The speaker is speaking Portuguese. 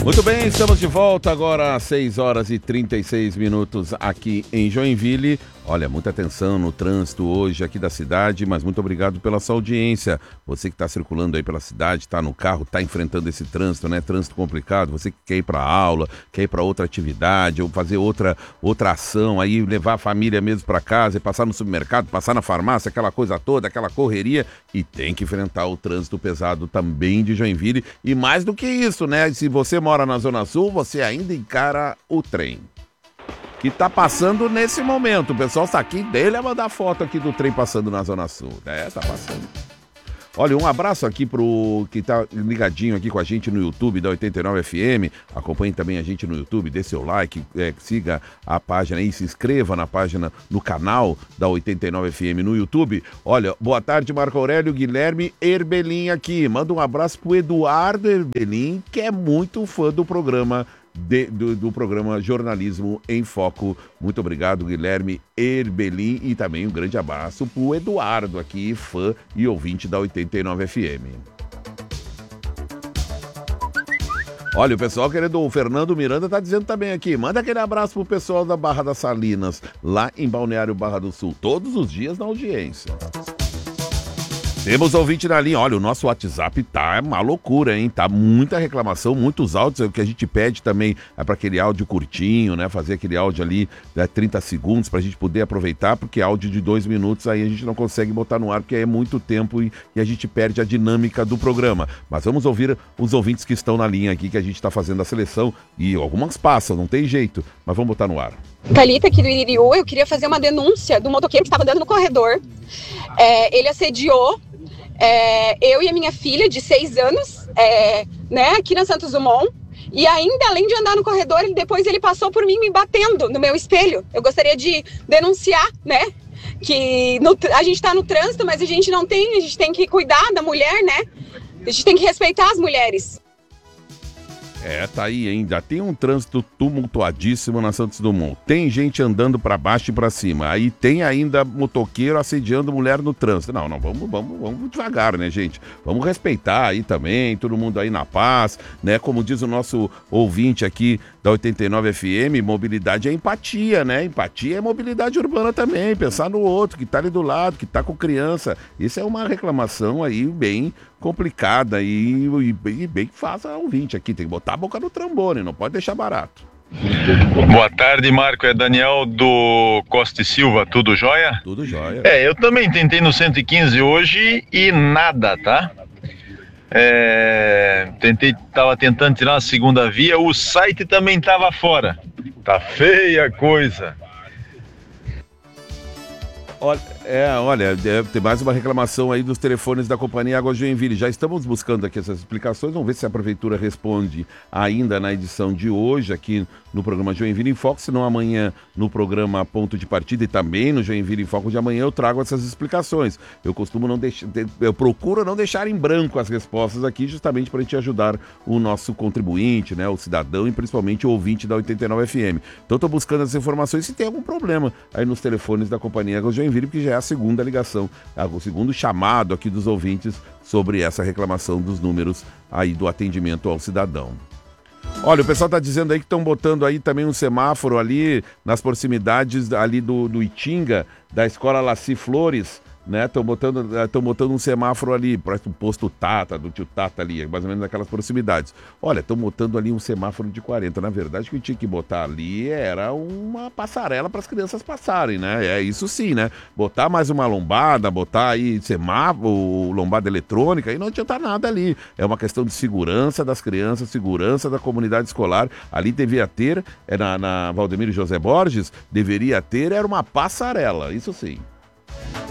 Muito bem, estamos de volta agora às 6 horas e 36 minutos aqui em Joinville. Olha, muita atenção no trânsito hoje aqui da cidade, mas muito obrigado pela sua audiência. Você que está circulando aí pela cidade, está no carro, está enfrentando esse trânsito, né? Trânsito complicado, você que quer ir para aula, quer ir para outra atividade ou fazer outra ação aí, levar a família mesmo para casa e passar no supermercado, passar na farmácia, aquela coisa toda, aquela correria, e tem que enfrentar o trânsito pesado também de Joinville. E mais do que isso, né? Se você mora na Zona Sul, você ainda encara o trem que tá passando nesse momento. O pessoal está aqui dele a mandar foto aqui do trem passando na Zona Sul. Tá passando. Olha, um abraço aqui pro que tá ligadinho aqui com a gente no YouTube da 89 FM. Acompanhe também a gente no YouTube, dê seu like, siga a página aí, se inscreva na página, no canal da 89 FM no YouTube. Olha, boa tarde, Marco Aurélio, Guilherme Herbelin aqui. Manda um abraço pro Eduardo Herbelin, que é muito fã do programa do programa Jornalismo em Foco. Muito obrigado, Guilherme Herbelin, e também um grande abraço pro Eduardo aqui, fã e ouvinte da 89 FM. Olha, o pessoal querendo, o Fernando Miranda tá dizendo também aqui, manda aquele abraço pro pessoal da Barra das Salinas, lá em Balneário Barra do Sul, todos os dias na audiência. Temos ouvinte na linha. Olha, o nosso WhatsApp tá uma loucura, hein? Tá muita reclamação, muitos áudios. O que a gente pede também é para aquele áudio curtinho, né? Fazer aquele áudio ali de 30 segundos pra gente poder aproveitar, porque áudio de 2 minutos aí a gente não consegue botar no ar, porque é muito tempo e a gente perde a dinâmica do programa. Mas vamos ouvir os ouvintes que estão na linha aqui, que a gente tá fazendo a seleção, e algumas passam, não tem jeito, mas vamos botar no ar. Thalita aqui do Iririú, eu queria fazer uma denúncia do motoqueiro que estava andando no corredor. Ele assediou eu e a minha filha de 6 anos, aqui na Santos Dumont, e ainda, além de andar no corredor, depois ele passou por mim me batendo no meu espelho. Eu gostaria de denunciar, né, que a gente está no trânsito, mas a gente tem que cuidar da mulher, né, a gente tem que respeitar as mulheres. Tá aí ainda. Tem um trânsito tumultuadíssimo na Santos Dumont. Tem gente andando para baixo e para cima. Aí tem ainda motoqueiro assediando mulher no trânsito. Não, vamos devagar, né, gente? Vamos respeitar aí também, todo mundo aí na paz, né? Como diz o nosso ouvinte aqui da 89 FM, mobilidade é empatia, né? Empatia é mobilidade urbana também. Pensar no outro, que tá ali do lado, que tá com criança. Isso é uma reclamação aí bem complicada e bem que faça ouvinte aqui, tem que botar a boca no trombone, não pode deixar barato. Boa tarde, Marco, é Daniel do Costa e Silva, tudo jóia? Tudo jóia. Eu também tentei no 115 hoje e nada, tá? Tava tentando tirar uma segunda via, o site também tava fora, tá feia a coisa. Olha, tem mais uma reclamação aí dos telefones da Companhia Água Joinville. Já estamos buscando aqui essas explicações, vamos ver se a Prefeitura responde ainda na edição de hoje aqui no programa Joinville em Foco, senão amanhã no programa Ponto de Partida e também no Joinville em Foco de amanhã eu trago essas explicações. Eu procuro não deixar em branco as respostas aqui, justamente para a gente ajudar o nosso contribuinte, né, o cidadão e principalmente o ouvinte da 89 FM. Então estou buscando essas informações se tem algum problema aí nos telefones da Companhia Água Joinville, porque já é a segunda ligação, o segundo chamado aqui dos ouvintes sobre essa reclamação dos números aí do atendimento ao cidadão. Olha, o pessoal está dizendo aí que estão botando aí também um semáforo ali nas proximidades ali do Itinga, da Escola Laci Flores, né? Estão botando um semáforo ali, parece um posto Tata, do tio Tata ali, mais ou menos naquelas proximidades. Olha, estão botando ali um semáforo de 40. Na verdade, o que tinha que botar ali era uma passarela para as crianças passarem, né? É isso sim, né? Botar mais uma lombada, botar aí semáforo, lombada eletrônica, e não adianta nada ali. É uma questão de segurança das crianças, segurança da comunidade escolar. Ali devia ter, na Valdemiro José Borges, era uma passarela, isso sim.